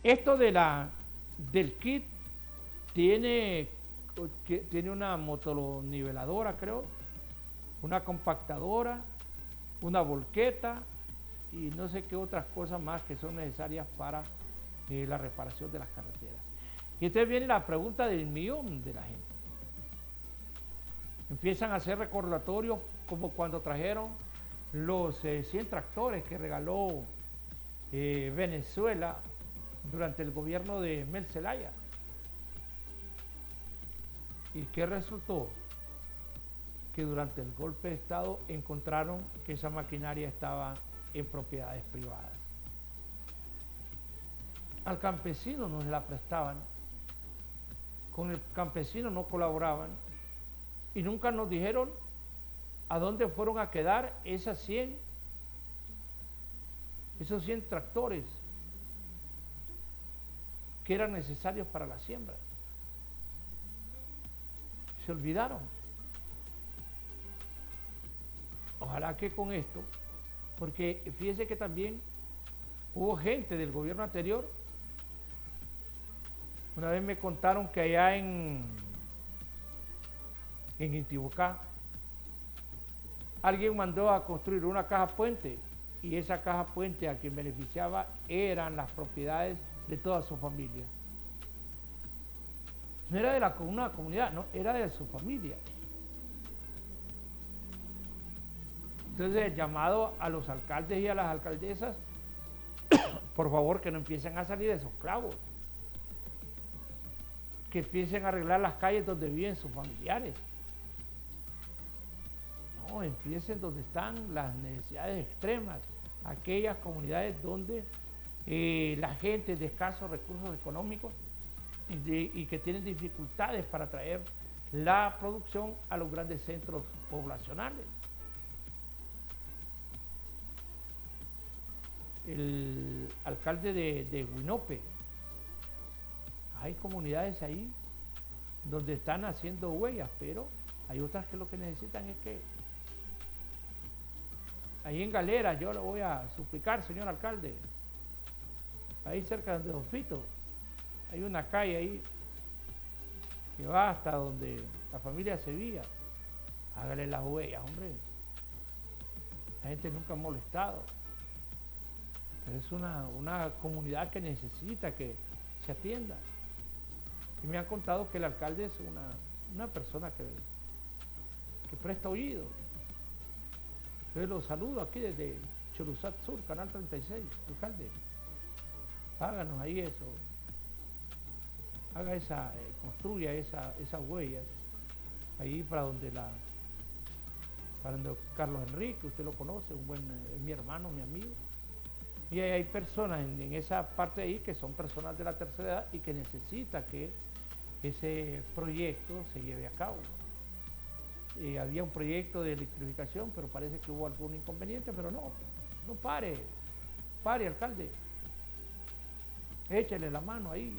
Esto del kit tiene, tiene una motoniveladora, creo, una compactadora, una volqueta y no sé qué otras cosas más que son necesarias para la reparación de las carreteras. Y entonces viene la pregunta del millón de la gente. Empiezan a hacer recordatorios como cuando trajeron los 100 tractores que regaló Venezuela durante el gobierno de Mel Zelaya. ¿Y qué resultó? Que durante el golpe de Estado encontraron que esa maquinaria estaba en propiedades privadas. Al campesino no se la prestaban, con el campesino no colaboraban y nunca nos dijeron a dónde fueron a quedar esos 100 tractores que eran necesarios para la siembra. Se olvidaron. Ojalá que con esto, porque fíjese que también hubo gente del gobierno anterior. Una vez me contaron que allá en Intibucá alguien mandó a construir una caja puente y esa caja puente a quien beneficiaba eran las propiedades de toda su familia. No era de una comunidad, no, era de su familia. Entonces el llamado a los alcaldes y a las alcaldesas, por favor que no empiecen a salir esos clavos, que empiecen a arreglar las calles donde viven sus familiares. No, empiecen donde están las necesidades extremas, aquellas comunidades donde la gente de escasos recursos económicos y que tienen dificultades para traer la producción a los grandes centros poblacionales. El alcalde de Huinope, hay comunidades ahí donde están haciendo huellas, pero hay otras que lo que necesitan es que ahí en Galera, yo le voy a suplicar, señor alcalde, ahí cerca de Don Fito, hay una calle ahí que va hasta donde la familia Sevilla. Hágale las huellas, hombre. La gente nunca ha molestado. Pero es una comunidad que necesita que se atienda. Y me han contado que el alcalde es una persona que presta oído. Entonces lo saludo aquí desde Choruzat Sur, Canal 36, alcalde. Háganos ahí eso. Haga construya esas huellas ahí para donde Carlos Enrique, usted lo conoce, es mi hermano, mi amigo. Y hay personas en esa parte de ahí que son personas de la tercera edad y que necesita que ese proyecto se lleve a cabo. Había un proyecto de electrificación, pero parece que hubo algún inconveniente, pero no pare, alcalde. Échale la mano ahí.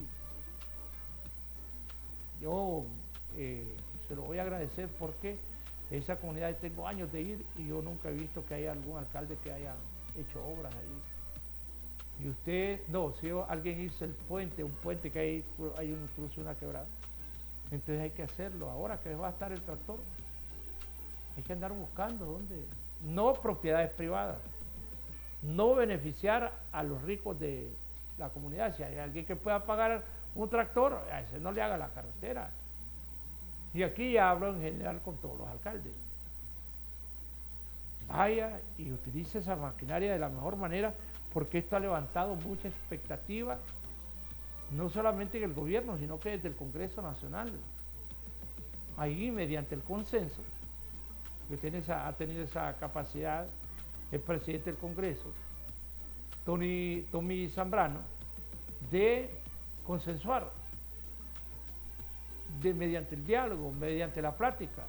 Yo se lo voy a agradecer porque esa comunidad tengo años de ir y yo nunca he visto que haya algún alcalde que haya hecho obras ahí. Y usted, no, si alguien hizo el puente, un puente que hay un cruce, una quebrada, entonces hay que hacerlo. Ahora que va a estar el tractor, hay que andar buscando dónde. No propiedades privadas, no beneficiar a los ricos de la comunidad. Si hay alguien que pueda pagar un tractor, a ese no le haga la carretera. Y aquí ya hablo en general con todos los alcaldes. Vaya y utilice esa maquinaria de la mejor manera, porque esto ha levantado mucha expectativa, no solamente en el gobierno, sino que desde el Congreso Nacional. Ahí, mediante el consenso, que ha tenido esa capacidad el presidente del Congreso, Tommy Zambrano, de consensuar, mediante el diálogo, mediante la plática,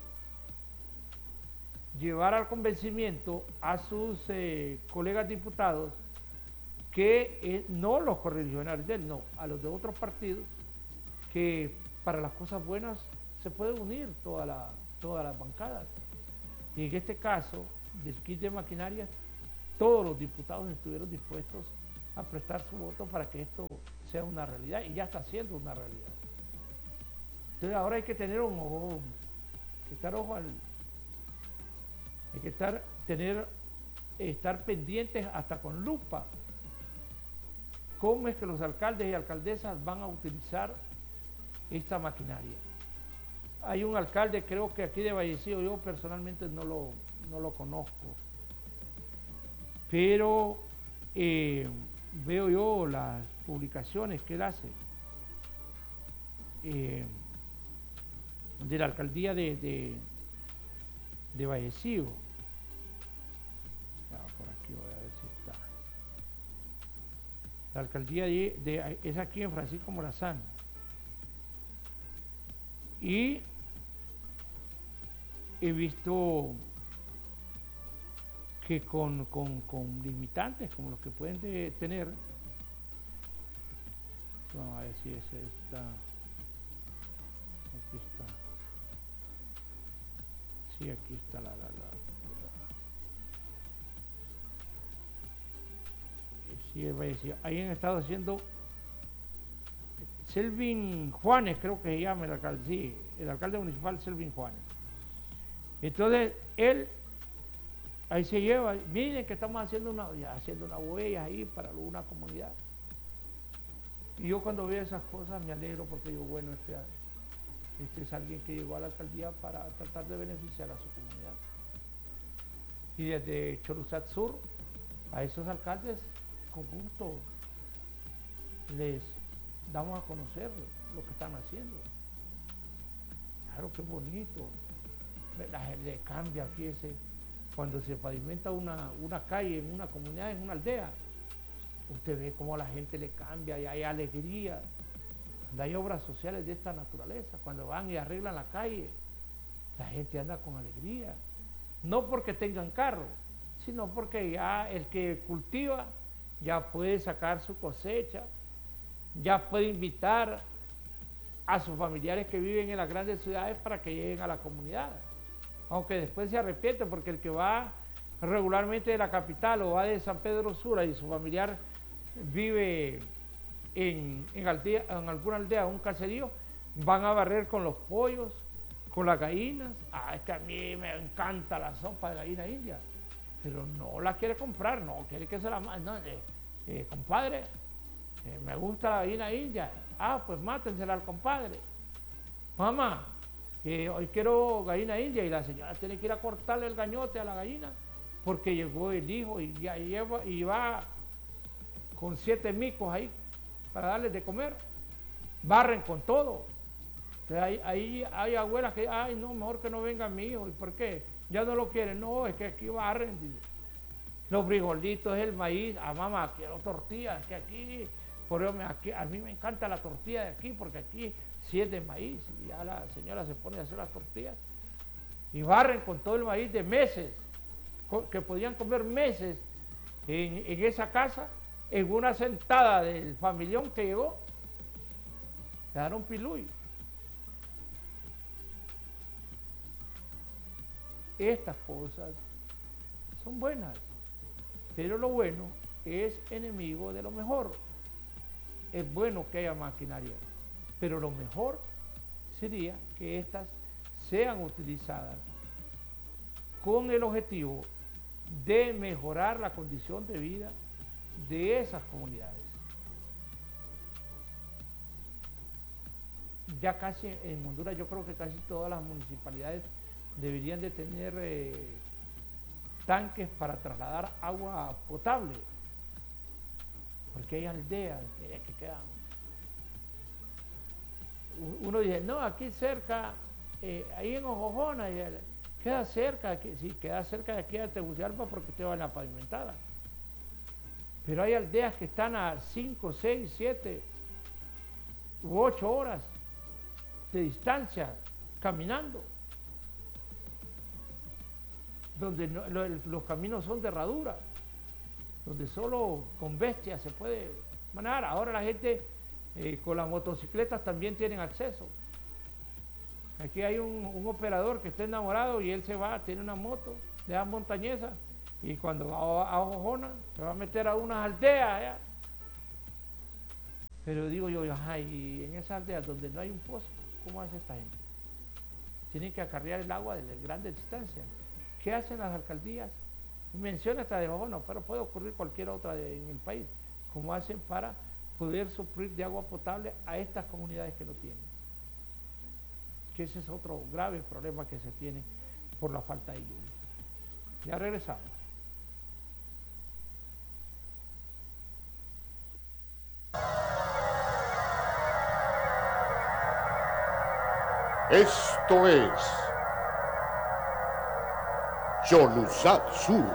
llevar al convencimiento a sus colegas diputados que no los correligionarios de él, no, a los de otros partidos, que para las cosas buenas se pueden unir todas las bancadas. Y en este caso, del kit de maquinaria, todos los diputados estuvieron dispuestos a prestar su voto para que esto sea una realidad, y ya está siendo una realidad. Entonces ahora hay que tener un ojo, hay que estar pendientes hasta con lupa cómo es que los alcaldes y alcaldesas van a utilizar esta maquinaria. Hay un alcalde, creo que aquí de Vallecillo, yo personalmente no lo conozco, pero veo yo las publicaciones que él hace de la alcaldía de Vallecillo. Por aquí voy a ver si está. La alcaldía es aquí en Francisco Morazán. Y he visto que con limitantes como los que pueden tener, vamos a ver si es esta, aquí está, sí, aquí está sí, ahí han estado haciendo Selvin Juanes, creo que se llama el alcalde, sí, el alcalde municipal Selvin Juanes. Entonces, él ahí se lleva, miren que estamos haciendo una huella ahí para una comunidad. Y yo cuando veo esas cosas me alegro porque digo, bueno, este es alguien que llegó a la alcaldía para tratar de beneficiar a su comunidad. Y desde Choruzat Sur, a esos alcaldes, con gusto, les damos a conocer lo que están haciendo. Claro, qué bonito. La gente cambia, fíjese, cuando se pavimenta una calle en una comunidad, en una aldea, usted ve cómo a la gente le cambia y hay alegría. Cuando hay obras sociales de esta naturaleza, cuando van y arreglan la calle, la gente anda con alegría. No porque tengan carro, sino porque ya el que cultiva ya puede sacar su cosecha, ya puede invitar a sus familiares que viven en las grandes ciudades para que lleguen a la comunidad. Aunque después se arrepiente, porque el que va regularmente de la capital o va de San Pedro Sula y su familiar vive en alguna aldea, un caserío, van a barrer con los pollos, con las gallinas. Es que a mí me encanta la sopa de gallina india, pero no la quiere comprar, no quiere que se la mande. No, compadre, me gusta la gallina india. Pues mátensela al compadre. Mamá, que hoy quiero gallina india, y la señora tiene que ir a cortarle el gañote a la gallina porque llegó el hijo y va con 7 micos ahí para darles de comer. Barren con todo. Entonces, ahí hay abuelas que, no, mejor que no venga mi hijo. ¿Y por qué? Ya no lo quieren. No, es que aquí barren. Los frijolitos, el maíz. Mamá, quiero tortillas, que aquí, a mí me encanta la tortilla de aquí, porque aquí sí es de maíz. Y ya la señora se pone a hacer las tortillas y barren con todo el maíz de meses, que podían comer meses en esa casa. En una sentada del familión que llegó, quedaron piluy. Estas cosas son buenas, pero lo bueno es enemigo de lo mejor. Es bueno que haya maquinaria, pero lo mejor sería que estas sean utilizadas con el objetivo de mejorar la condición de vida de esas comunidades. Ya casi en Honduras, yo creo que casi todas las municipalidades deberían de tener tanques para trasladar agua potable, porque hay aldeas que quedan. Uno dice, no, aquí cerca, ahí en Ojojona, queda cerca, sí, queda cerca de aquí de Tegucigalpa porque usted va en la pavimentada. Pero hay aldeas que están a 5, 6, 7 u 8 horas de distancia caminando, donde los caminos son de herradura, donde solo con bestias se puede manejar. Ahora la gente con las motocicletas también tienen acceso. Aquí hay un operador que está enamorado y él se va, tiene una moto de las montañesas, y cuando va a Ojojona se va a meter a unas aldeas Pero digo yo, ajá, y en esas aldeas donde no hay un pozo, ¿cómo hace esta gente? Tienen que acarrear el agua de grandes distancias. ¿Qué hacen las alcaldías? Menciona esta de bueno, pero puede ocurrir cualquier otra en el país. ¿Cómo hacen para poder suplir de agua potable a estas comunidades que no tienen? Que ese es otro grave problema que se tiene por la falta de lluvia. Ya regresamos. Esto es Yonuzatsu.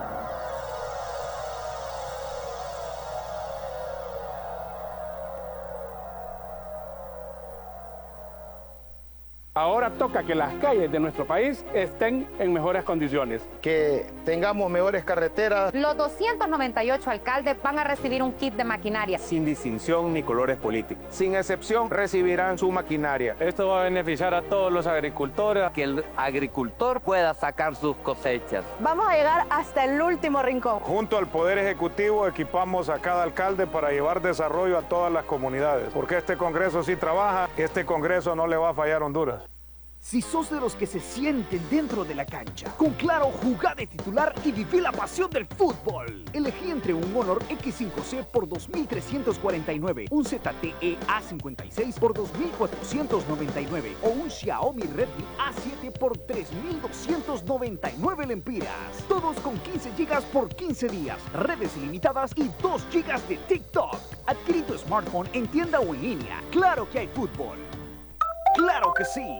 Ahora toca que las calles de nuestro país estén en mejores condiciones. Que tengamos mejores carreteras. Los 298 alcaldes van a recibir un kit de maquinaria. Sin distinción ni colores políticos. Sin excepción recibirán su maquinaria. Esto va a beneficiar a todos los agricultores. Que el agricultor pueda sacar sus cosechas. Vamos a llegar hasta el último rincón. Junto al Poder Ejecutivo equipamos a cada alcalde para llevar desarrollo a todas las comunidades. Porque este Congreso sí trabaja, este Congreso no le va a fallar a Honduras. Si sos de los que se sienten dentro de la cancha, con Claro, jugá de titular y viví la pasión del fútbol. Elegí entre un Honor X5C por 2.349, un ZTE A56 por 2.499 o un Xiaomi Redmi A7 por 3.299 lempiras. Todos con 15 GB por 15 días, redes ilimitadas y 2 GB de TikTok. Adquirí tu smartphone en tienda o en línea. Claro que hay fútbol. ¡Claro que sí!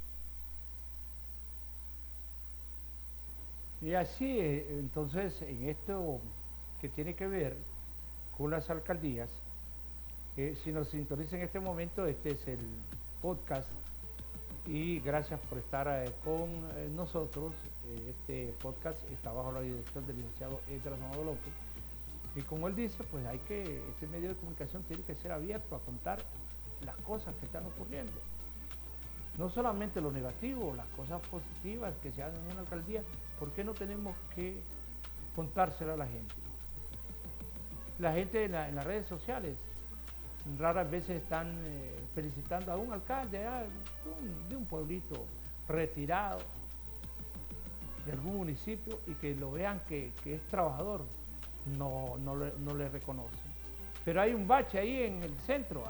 Y así, entonces, en esto que tiene que ver con las alcaldías, si nos sintonizan en este momento, este es el podcast y gracias por estar con nosotros. Este podcast está bajo la dirección del licenciado Edras Amado López y como él dice, pues este medio de comunicación tiene que ser abierto a contar las cosas que están ocurriendo. No solamente lo negativo, las cosas positivas que se hagan en una alcaldía. ¿Por qué no tenemos que contárselo a la gente? La gente en las redes sociales raras veces están felicitando a un alcalde de un pueblito retirado de algún municipio y que lo vean que es trabajador, no le reconocen. Pero hay un bache ahí en el centro,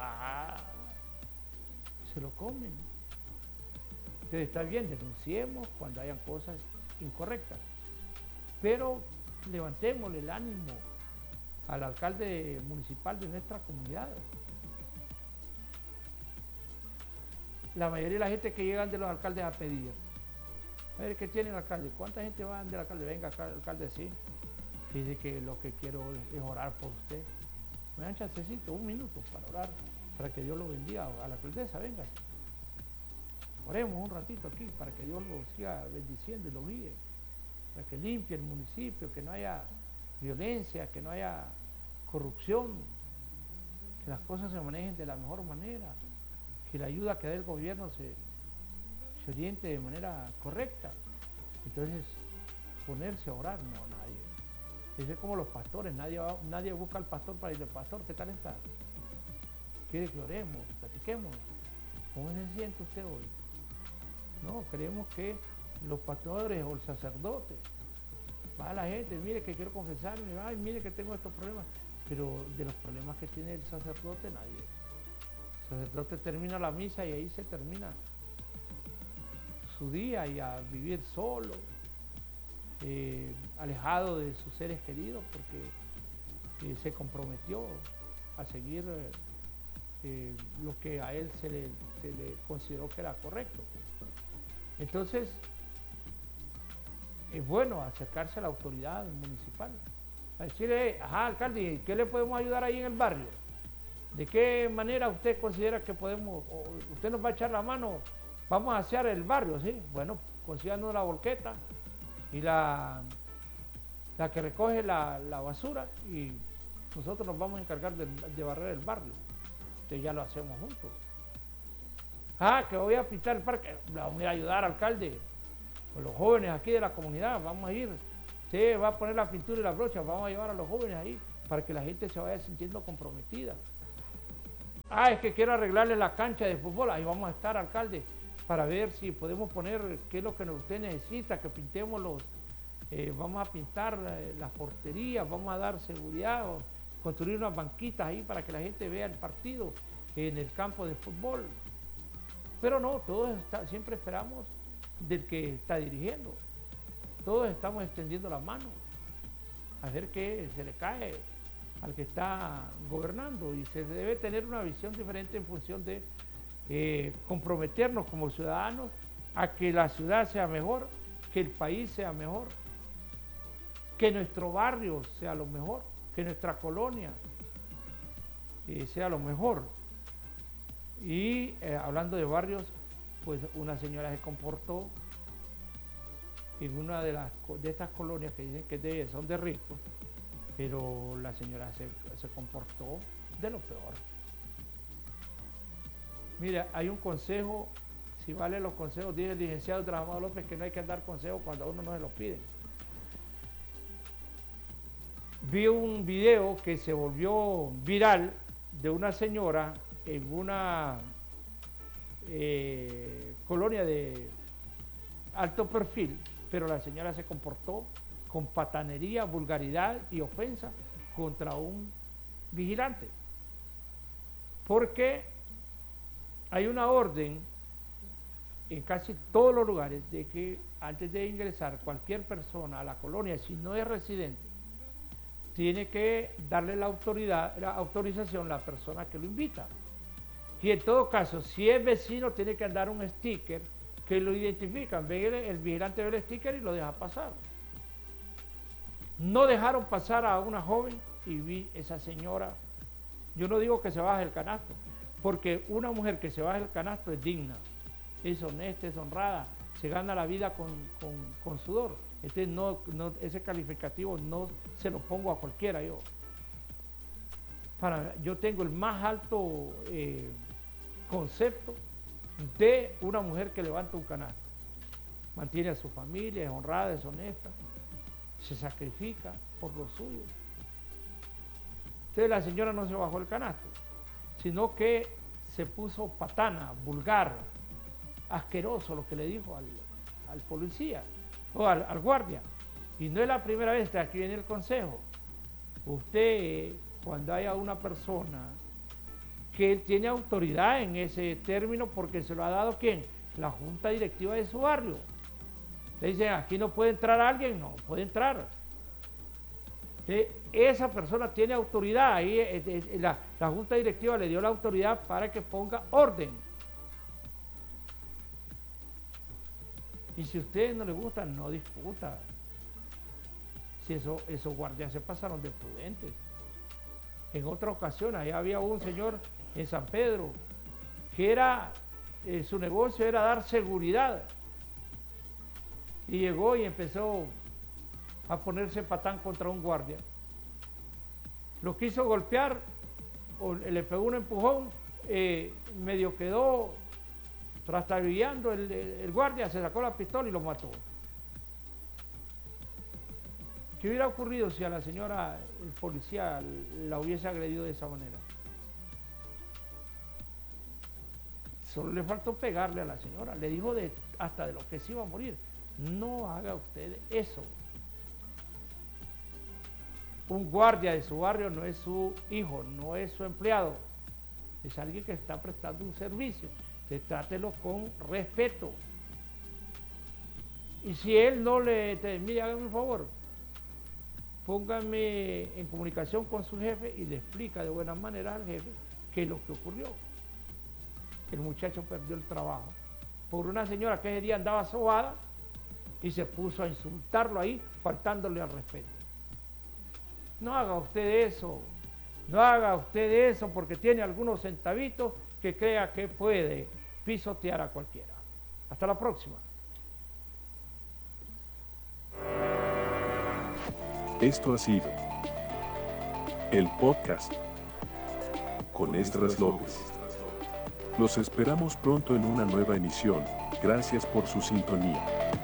se lo comen. Entonces está bien, denunciemos cuando hayan cosas incorrectas, pero levantémosle el ánimo al alcalde municipal de nuestra comunidad. La mayoría de la gente que llegan de los alcaldes a pedir, a ver, ¿qué tiene el alcalde? ¿Cuánta gente va del alcalde? Venga, alcalde, sí. Fíjese que lo que quiero es orar por usted. Me dan chancecito, un minuto para orar, para que Dios lo bendiga. A la alcaldesa, venga. Oremos un ratito aquí para que Dios lo siga bendiciendo y lo guíe, para que limpie el municipio, que no haya violencia, que no haya corrupción, que las cosas se manejen de la mejor manera, que la ayuda que dé el gobierno se oriente de manera correcta. Entonces, ponerse a orar, no, nadie. Es como los pastores, nadie busca al pastor para decirle, pastor, ¿qué tal está? ¿Quiere que oremos, platiquemos? ¿Cómo se siente usted hoy? No, creemos que los pastores o el sacerdote, va a la gente, mire que quiero confesarme, ay, mire que tengo estos problemas, pero de los problemas que tiene el sacerdote nadie. El sacerdote termina la misa y ahí se termina su día y a vivir solo, alejado de sus seres queridos porque se comprometió a seguir lo que a él se le consideró que era correcto. Entonces, es bueno acercarse a la autoridad municipal, a decirle, alcalde, ¿qué le podemos ayudar ahí en el barrio? ¿De qué manera usted considera que podemos, usted nos va a echar la mano, vamos a hacer el barrio, ¿sí? Bueno, consíganos la volqueta y la que recoge la basura y nosotros nos vamos a encargar de barrer el barrio. Entonces ya lo hacemos juntos. Que voy a pintar el parque, vamos a ir a ayudar, alcalde, con los jóvenes aquí de la comunidad, vamos a ir, usted va a poner la pintura y la brocha, vamos a llevar a los jóvenes ahí para que la gente se vaya sintiendo comprometida. es que quiero arreglarle la cancha de fútbol. Ahí vamos a estar, alcalde, para ver si podemos poner qué es lo que usted necesita, que pintemos vamos a pintar las porterías, vamos a dar seguridad, o construir unas banquitas ahí para que la gente vea el partido en el campo de fútbol. Pero no, siempre esperamos del que está dirigiendo. Todos estamos extendiendo la mano a ver qué se le cae al que está gobernando, y se debe tener una visión diferente en función de comprometernos como ciudadanos a que la ciudad sea mejor, que el país sea mejor, que nuestro barrio sea lo mejor, que nuestra colonia sea lo mejor. Y hablando de barrios, pues una señora se comportó en una de estas colonias que dicen que son de ricos, pero la señora se comportó de lo peor. Mira, hay un consejo, si vale los consejos, dice el licenciado Amado López, que no hay que dar consejos cuando a uno no se los piden. Vi un video que se volvió viral de una señora en una colonia de alto perfil, pero la señora se comportó con patanería, vulgaridad y ofensa contra un vigilante. Porque hay una orden en casi todos los lugares de que antes de ingresar cualquier persona a la colonia, si no es residente, tiene que darle la autorización a la persona que lo invita. Y en todo caso, si es vecino, tiene que andar un sticker que lo identifican. El vigilante ve el sticker y lo deja pasar. No dejaron pasar a una joven y vi esa señora. Yo no digo que se baje el canasto, porque una mujer que se baje el canasto es digna, es honesta, es honrada, se gana la vida con sudor. Ese calificativo no se lo pongo a cualquiera yo. Yo tengo el más alto concepto de una mujer que levanta un canasto. Mantiene a su familia, es honrada, es honesta, se sacrifica por los suyos. Entonces la señora no se bajó el canasto, sino que se puso patana, vulgar, asqueroso lo que le dijo al policía o al guardia. Y no es la primera vez que aquí viene el consejo. Usted, cuando haya una persona que tiene autoridad en ese término, porque se lo ha dado ¿quién? La junta directiva de su barrio. Le dicen, aquí no puede entrar alguien, no puede entrar. Esa persona tiene autoridad, ahí la junta directiva le dio la autoridad para que ponga orden. Y si a ustedes no les gusta, no discuta. Si esos guardias se pasaron de prudentes. En otra ocasión, allá había un señor en San Pedro que su negocio era dar seguridad. Y llegó y empezó a ponerse patán contra un guardia. Lo quiso golpear, o le pegó un empujón, medio quedó trastabillando el guardia, se sacó la pistola y lo mató. ¿Qué hubiera ocurrido si a la señora, el policía, la hubiese agredido de esa manera? Solo le faltó pegarle a la señora, le dijo hasta de lo que se iba a morir. No haga usted eso. Un guardia de su barrio no es su hijo, no es su empleado, es alguien que está prestando un servicio. Trátelo con respeto. Y si él no mire, hágame un favor, póngame en comunicación con su jefe y le explica de buena manera al jefe qué es lo que ocurrió. El muchacho perdió el trabajo por una señora que ese día andaba sobada y se puso a insultarlo ahí, faltándole al respeto. No haga usted eso, no haga usted eso porque tiene algunos centavitos que crea que puede pisotear a cualquiera. Hasta la próxima. Esto ha sido el podcast con Esdras López. Los esperamos pronto en una nueva emisión. Gracias por su sintonía.